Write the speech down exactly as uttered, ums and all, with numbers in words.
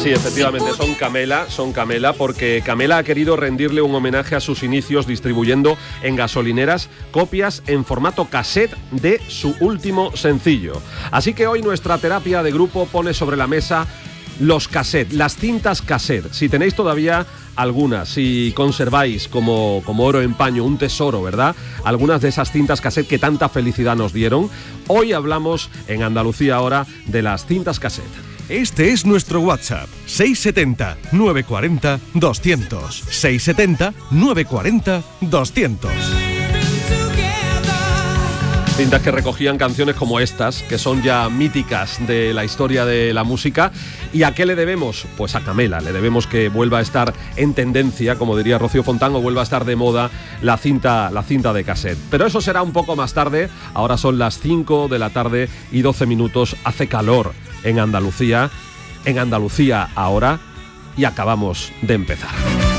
Sí, efectivamente, son Camela, son Camela, porque Camela ha querido rendirle un homenaje a sus inicios distribuyendo en gasolineras copias en formato cassette de su último sencillo. Así que hoy nuestra terapia de grupo pone sobre la mesa los cassettes, las cintas cassette. Si tenéis todavía algunas, si conserváis como, como oro en paño, un tesoro, ¿verdad? Algunas de esas cintas cassette que tanta felicidad nos dieron. Hoy hablamos en Andalucía ahora de las cintas cassette. Este es nuestro WhatsApp, seis siete cero, nueve cuatro cero, doscientos. seis siete cero, nueve cuatro cero, doscientos. Cintas que recogían canciones como estas, que son ya míticas de la historia de la música. ¿Y a qué le debemos? Pues a Camela. Le debemos que vuelva a estar en tendencia, como diría Rocío Fontán, o vuelva a estar de moda la cinta, la cinta de cassette. Pero eso será un poco más tarde. Ahora son las cinco de la tarde y doce minutos. Hace calor en Andalucía. En Andalucía ahora. Y acabamos de empezar.